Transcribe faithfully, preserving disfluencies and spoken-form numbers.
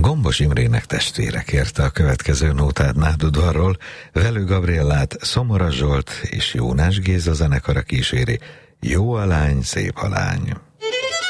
Gombos Imrének testvére kérte a következő nótát Nádudvarról, Velő Gabriellát Szomoras Zsolt és Jónás Géza zenekara kíséri. Jó a lány, szép a lány.